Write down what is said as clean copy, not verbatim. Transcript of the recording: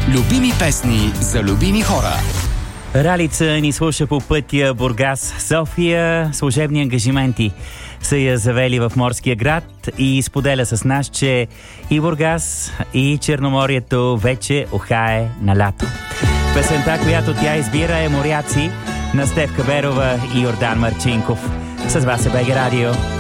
Любими песни за любими хора. Ралица ни слуша по пътя Бургас-София. Служебни ангажименти са я завели в морския град и споделя с нас, че и Бургас, и Черноморието вече ухае на лято. Песента, която тя избира, е "Моряци" на Стефка Берова и Йордан Марчинков. С вас е БГ Радио.